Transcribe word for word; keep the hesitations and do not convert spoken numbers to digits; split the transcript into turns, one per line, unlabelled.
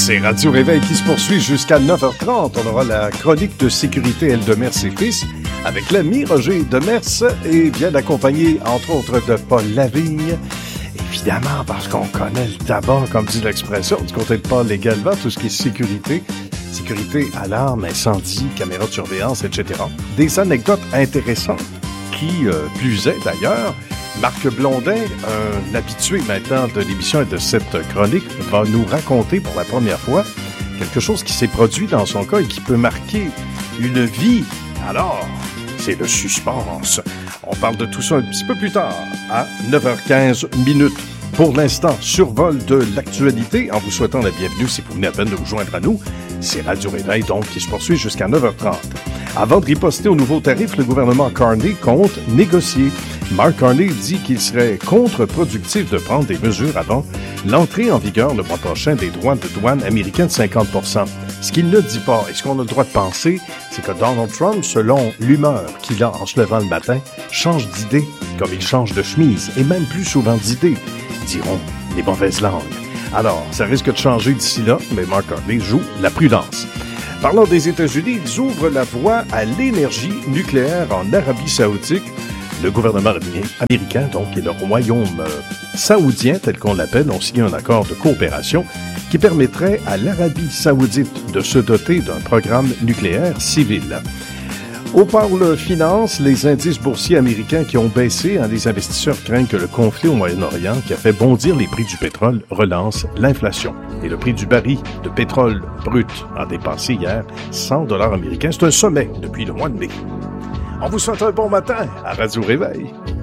C'est Radio Réveil qui se poursuit jusqu'à neuf heures trente. On aura la chronique de sécurité Elle Demers et Fils avec l'ami Roger Demers et bien accompagné, entre autres, de Paul Lavigne. Évidemment, parce qu'on connaît le tabac, comme dit l'expression, du côté de Paul également, tout ce qui est sécurité. Sécurité, alarme, incendie, caméra de surveillance, et cetera. Des anecdotes intéressantes qui, euh, plus est d'ailleurs, Marc Blondin, un habitué maintenant de l'émission et de cette chronique, va nous raconter pour la première fois quelque chose qui s'est produit dans son cas et qui peut marquer une vie. Alors, c'est le suspense. On parle de tout ça un petit peu plus tard, à neuf heures quinze minutes. Pour l'instant, survol de l'actualité, en vous souhaitant la bienvenue si vous venez à peine de vous joindre à nous. C'est Radio Réveil, donc, qui se poursuit jusqu'à neuf heures trente. Avant de riposter aux nouveaux tarifs, le gouvernement Carney compte négocier. Mark Carney dit qu'il serait contre-productif de prendre des mesures avant l'entrée en vigueur le mois prochain des droits de douane américains de cinquante pour cent. Ce qu'il ne dit pas, et ce qu'on a le droit de penser, c'est que Donald Trump, selon l'humeur qu'il a en se levant le matin, change d'idée comme il change de chemise, et même plus souvent d'idée, diront les mauvaises langues. Alors, ça risque de changer d'ici là, mais Mark Carney joue la prudence. Parlant des États-Unis, ils ouvrent la voie à l'énergie nucléaire en Arabie Saoudite. Le gouvernement américain, donc, et le royaume saoudien, tel qu'on l'appelle, ont signé un accord de coopération qui permettrait à l'Arabie Saoudite de se doter d'un programme nucléaire civil. Au parle finance, les indices boursiers américains qui ont baissé, hein, les investisseurs craignent que le conflit au Moyen-Orient, qui a fait bondir les prix du pétrole, relance l'inflation. Et le prix du baril de pétrole brut a dépassé hier cent dollars américains. C'est un sommet depuis le mois de mai. On vous souhaite un bon matin à Radio Réveil.